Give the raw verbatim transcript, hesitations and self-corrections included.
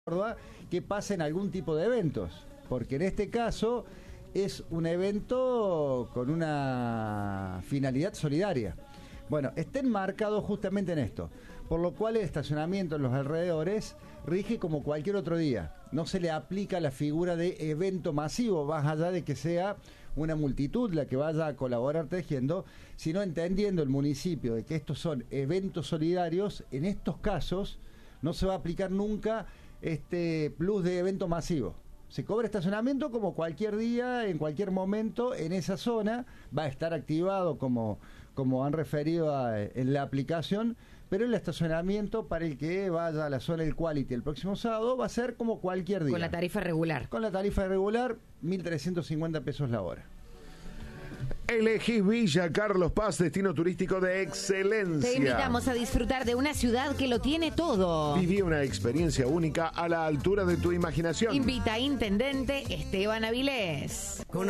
que pasen algún tipo de eventos, porque en este caso es un evento con una finalidad solidaria. Bueno, está enmarcado justamente en esto, por lo cual el estacionamiento en los alrededores rige como cualquier otro día. No se le aplica la figura de evento masivo, más allá de que sea una multitud la que vaya a colaborar tejiendo, sino entendiendo el municipio de que estos son eventos solidarios. En estos casos no se va a aplicar nunca este plus de evento masivo. Se cobra estacionamiento como cualquier día, en cualquier momento, en esa zona. Va a estar activado como, como han referido a, en la aplicación, pero el estacionamiento para el que vaya a la zona del Quality el próximo sábado va a ser como cualquier día. Con la tarifa regular. Con la tarifa regular, mil trescientos cincuenta pesos la hora. Elegís Villa Carlos Paz, destino turístico de excelencia. Te invitamos a disfrutar de una ciudad que lo tiene todo. Viví una experiencia única a la altura de tu imaginación. Invita a Intendente Esteban Avilés. Con